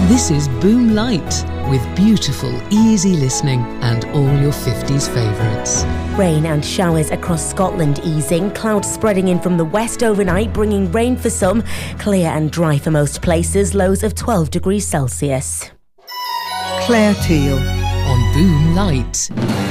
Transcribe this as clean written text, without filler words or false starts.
This is Boom Light, with beautiful, easy listening and all your 50s favourites. Rain and showers across Scotland easing, clouds spreading in from the west overnight, bringing rain for some, clear and dry for most places, lows of 12 degrees Celsius. Claire Teal On Boom Light.